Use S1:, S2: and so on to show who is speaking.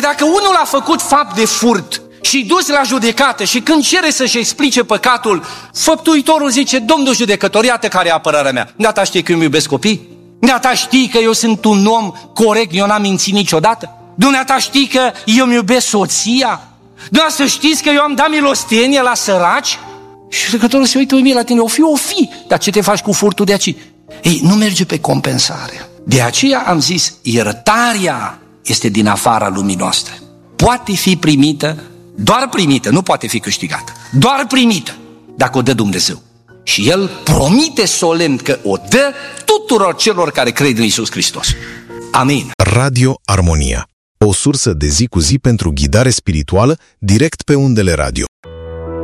S1: dacă unul a făcut fapt de furt și dus la judecată și când cere să-și explice păcatul, făptuitorul zice: domnul judecător, iată care e apărarea mea. Dumneata știi că eu îmi iubesc copii? Dumneata știi că eu sunt un om corect, eu n-am mințit niciodată? Dumneata știi că eu îmi iubesc soția? Dumneata știți că eu am dat milostenie la săraci? Și judecătorul se uită la tine: o fi, dar ce te faci cu furtul de aici? Ei, nu merge pe compensare. De aceea am zis, iertarea este din afara lumii noastre. Poate fi primită, doar primită, nu poate fi câștigată. Doar primită, dacă o dă Dumnezeu. Și El promite solemn că o dă tuturor celor care cred în Iisus Hristos. Amin.
S2: Radio Armonia, o sursă de zi cu zi pentru ghidare spirituală direct pe undele radio.